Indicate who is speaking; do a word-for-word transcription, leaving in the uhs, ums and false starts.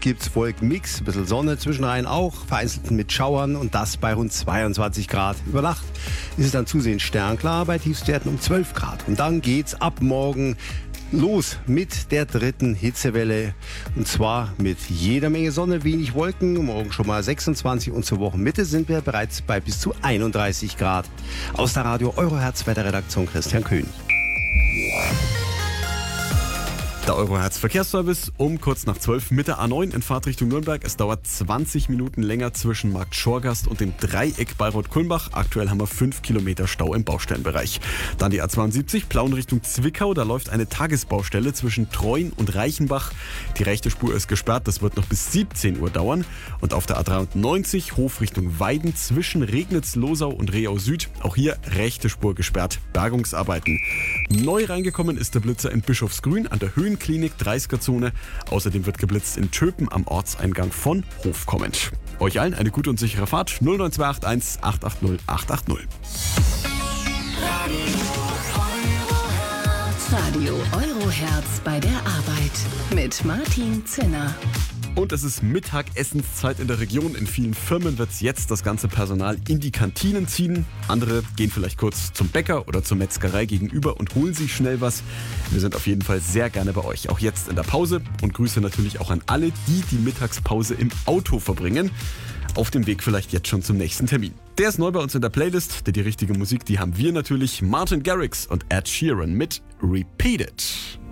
Speaker 1: gibt's Wolkenmix, ein bisschen Sonne zwischenrein auch, vereinzelt mit Schauern und das bei rund zweiundzwanzig Grad. Über Nacht ist es dann zusehends sternklar bei Tiefstwerten um zwölf Grad. Und dann geht's ab morgen los mit der dritten Hitzewelle. Und zwar mit jeder Menge Sonne, wenig Wolken. Morgen schon mal sechsundzwanzig und zur Wochenmitte sind wir bereits bei bis zu einunddreißig Grad. Aus der Radio Eurohertz Wetterredaktion Christian Köhn.
Speaker 2: Der Eurohertz Verkehrsservice um kurz nach zwölf mit der A neun in Fahrtrichtung Nürnberg. Es dauert zwanzig Minuten länger zwischen Markt Schorgast und dem Dreieck Bayreuth-Kulmbach. Aktuell haben wir fünf Kilometer Stau im Baustellenbereich. Dann die A zweiundsiebzig, Plauen Richtung Zwickau. Da läuft eine Tagesbaustelle zwischen Treuen und Reichenbach. Die rechte Spur ist gesperrt, das wird noch bis siebzehn Uhr dauern. Und auf der A dreiundneunzig, Hof Richtung Weiden zwischen Regnitz-Losau und Rehau Süd. Auch hier rechte Spur gesperrt, Bergungsarbeiten. Neu reingekommen ist der Blitzer in Bischofsgrün an der Höhenklinik dreißiger-Zone. Außerdem wird geblitzt in Töpen am Ortseingang von Hofkommend. Euch allen eine gute und sichere Fahrt. null neun zwei acht eins acht acht null acht acht null.
Speaker 3: Radio Eurohertz bei der Arbeit mit Martin Zinner.
Speaker 2: Und es ist Mittagessenszeit in der Region. In vielen Firmen wird jetzt das ganze Personal in die Kantinen ziehen. Andere gehen vielleicht kurz zum Bäcker oder zur Metzgerei gegenüber und holen sich schnell was. Wir sind auf jeden Fall sehr gerne bei euch, auch jetzt in der Pause. Und Grüße natürlich auch an alle, die die Mittagspause im Auto verbringen. Auf dem Weg vielleicht jetzt schon zum nächsten Termin. Der ist neu bei uns in der Playlist, denn die richtige Musik, die haben wir natürlich. Martin Garrix und Ed Sheeran mit Repeat It.